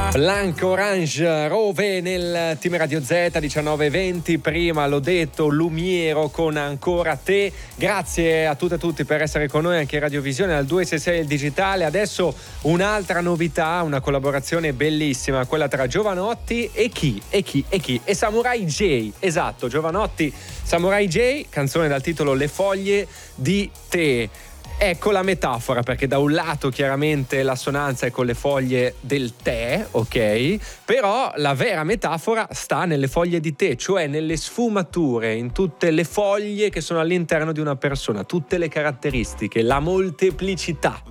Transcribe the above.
Blanc Orange Rove nel Team Radio Z 19:20. Prima l'ho detto, Lumiero con Ancora te. Grazie a tutte e tutti per essere con noi anche in Radiovisione al 266 il digitale. Adesso un'altra novità, una collaborazione bellissima, quella tra Jovanotti e chi? E Samurai J. Esatto, Jovanotti, Samurai J, canzone dal titolo Le foglie di te. Ecco la metafora, perché da un lato chiaramente l'assonanza è con le foglie del tè, ok? Però la vera metafora sta nelle foglie di tè, cioè nelle sfumature, in tutte le foglie che sono all'interno di una persona, tutte le caratteristiche, la molteplicità.